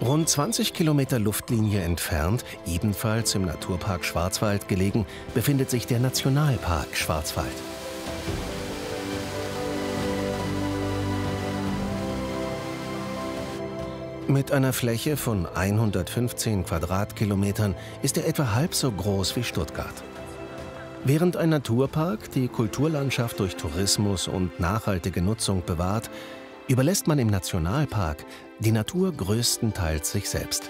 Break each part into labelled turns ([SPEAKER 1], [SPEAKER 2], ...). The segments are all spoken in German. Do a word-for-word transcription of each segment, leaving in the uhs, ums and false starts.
[SPEAKER 1] Rund zwanzig Kilometer Luftlinie entfernt, ebenfalls im Naturpark Schwarzwald gelegen, befindet sich der Nationalpark Schwarzwald. Mit einer Fläche von hundertfünfzehn Quadratkilometern ist er etwa halb so groß wie Stuttgart. Während ein Naturpark die Kulturlandschaft durch Tourismus und nachhaltige Nutzung bewahrt, überlässt man im Nationalpark die Natur größtenteils sich selbst.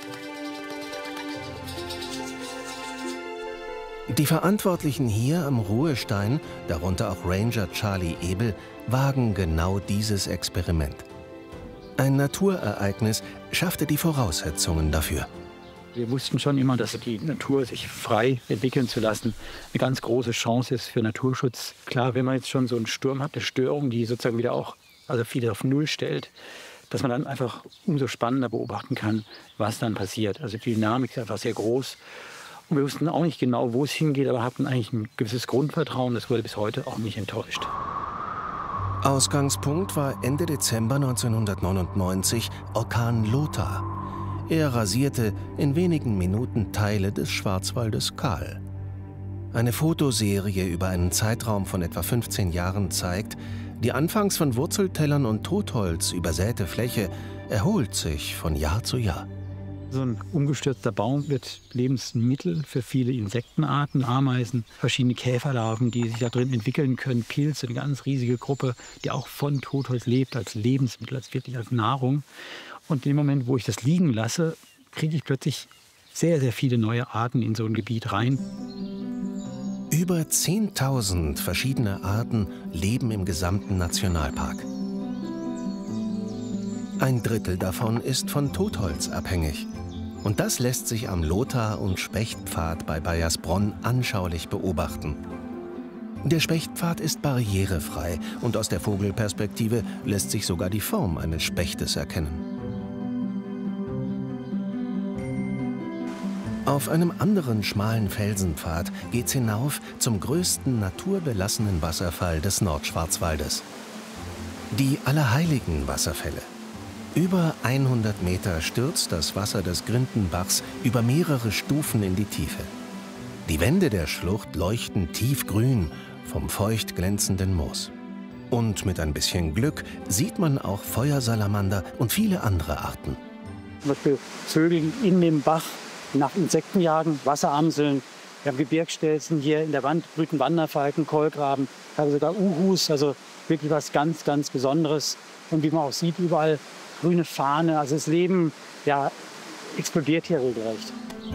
[SPEAKER 1] Die Verantwortlichen hier am Ruhestein, darunter auch Ranger Charlie Ebel, wagen genau dieses Experiment. Ein Naturereignis schaffte die Voraussetzungen dafür.
[SPEAKER 2] Wir wussten schon immer, dass die Natur sich frei entwickeln zu lassen eine ganz große Chance ist für Naturschutz. Klar, wenn man jetzt schon so einen Sturm hat, eine Störung, die sozusagen wieder auch also viele auf Null stellt, dass man dann einfach umso spannender beobachten kann, was dann passiert. Also die Dynamik ist einfach sehr groß. Und wir wussten auch nicht genau, wo es hingeht, aber hatten eigentlich ein gewisses Grundvertrauen. Das wurde bis heute auch nicht enttäuscht.
[SPEAKER 1] Ausgangspunkt war Ende Dezember neunzehnhundertneunundneunzig Orkan Lothar. Er rasierte in wenigen Minuten Teile des Schwarzwaldes kahl. Eine Fotoserie über einen Zeitraum von etwa fünfzehn Jahren zeigt, die anfangs von Wurzeltellern und Totholz übersäte Fläche erholt sich von Jahr zu Jahr.
[SPEAKER 2] So ein umgestürzter Baum wird Lebensmittel für viele Insektenarten, Ameisen, verschiedene Käferlarven, die sich da drin entwickeln können, Pilze, eine ganz riesige Gruppe, die auch von Totholz lebt, als Lebensmittel, als wirklich als Nahrung. Und in dem Moment, wo ich das liegen lasse, kriege ich plötzlich sehr, sehr viele neue Arten in so ein Gebiet rein.
[SPEAKER 1] Über zehntausend verschiedene Arten leben im gesamten Nationalpark. Ein Drittel davon ist von Totholz abhängig. Und das lässt sich am Lothar- und Spechtpfad bei Baiersbronn anschaulich beobachten. Der Spechtpfad ist barrierefrei und aus der Vogelperspektive lässt sich sogar die Form eines Spechtes erkennen. Auf einem anderen schmalen Felsenpfad geht's hinauf zum größten naturbelassenen Wasserfall des Nordschwarzwaldes. Die Allerheiligen-Wasserfälle. Über hundert Meter stürzt das Wasser des Grindenbachs über mehrere Stufen in die Tiefe. Die Wände der Schlucht leuchten tiefgrün vom feucht glänzenden Moos. Und mit ein bisschen Glück sieht man auch Feuersalamander und viele andere Arten.
[SPEAKER 2] Zum Beispiel Vögel in dem Bach nach Insekten jagen, Wasseramseln. Wir haben Gebirgsstelzen, hier in der Wand brüten Wanderfalken, Kolkraben, haben sogar Uhus, also wirklich was ganz, ganz Besonderes. Und wie man auch sieht, überall grüne Fahne, also das Leben ja, explodiert hier regelrecht.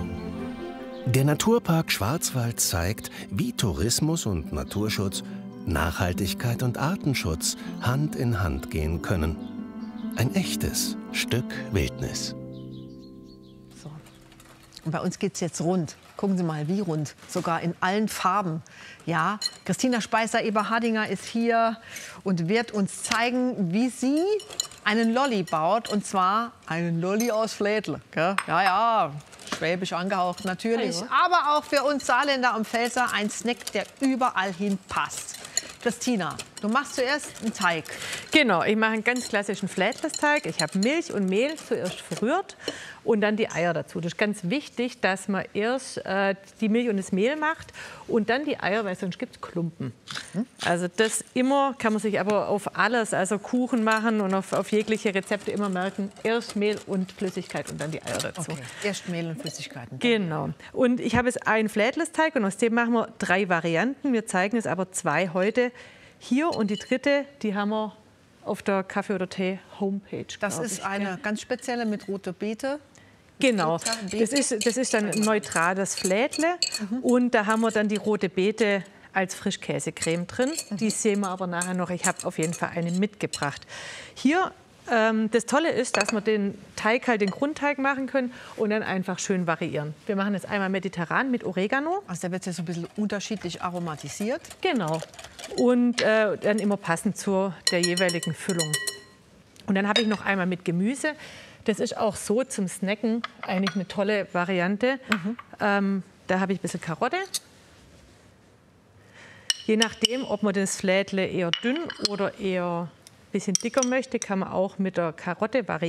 [SPEAKER 1] Der Naturpark Schwarzwald zeigt, wie Tourismus und Naturschutz, Nachhaltigkeit und Artenschutz Hand in Hand gehen können. Ein echtes Stück Wildnis.
[SPEAKER 3] So. Und bei uns geht es jetzt rund. Gucken Sie mal, wie rund. Sogar in allen Farben. Ja, Christina Speißer-Eberhardinger ist hier und wird uns zeigen, wie sie einen Lolli baut. Und zwar einen Lolli aus Flädle. Gell? Ja, ja, schwäbisch angehaucht natürlich. Aber auch für uns Saarländer am Pfälzer ein Snack, der überall hin passt. Christina, du machst zuerst einen Teig.
[SPEAKER 4] Genau, ich mache einen ganz klassischen Flädlesteig. Ich habe Milch und Mehl zuerst verrührt und dann die Eier dazu. Das ist ganz wichtig, dass man erst äh, die Milch und das Mehl macht und dann die Eier, weil sonst gibt es Klumpen. Mhm. Also das immer, kann man sich aber auf alles, also Kuchen machen und auf, auf jegliche Rezepte immer merken, erst Mehl und Flüssigkeit und dann die Eier dazu.
[SPEAKER 3] Okay. Erst Mehl und Flüssigkeiten.
[SPEAKER 4] Genau. Und ich habe jetzt einen Flädlesteig und aus dem machen wir drei Varianten. Wir zeigen es aber zwei heute hier und die dritte, die haben wir auf der Kaffee oder Tee Homepage.
[SPEAKER 3] Das ist
[SPEAKER 4] ich,
[SPEAKER 3] eine
[SPEAKER 4] ja.
[SPEAKER 3] ganz spezielle mit roter Beete.
[SPEAKER 4] Genau, das ist, das ist dann ein neutrales Flädle mhm. und da haben wir dann die rote Beete als Frischkäsecreme drin. Mhm. Die sehen wir aber nachher noch. Ich habe auf jeden Fall eine mitgebracht. Hier, ähm, das Tolle ist, dass wir den Teig halt den Grundteig machen können und dann einfach schön variieren. Wir machen jetzt einmal mediterran mit Oregano.
[SPEAKER 3] Also der wird jetzt so ein bisschen unterschiedlich aromatisiert.
[SPEAKER 4] Genau. Und äh, dann immer passend zur der jeweiligen Füllung. Und dann habe ich noch einmal mit Gemüse. Das ist auch so zum Snacken eigentlich eine tolle Variante. Mhm. Ähm, da habe ich ein bisschen Karotte. Je nachdem, ob man das Flädle eher dünn oder eher ein bisschen dicker möchte, kann man auch mit der Karotte variieren.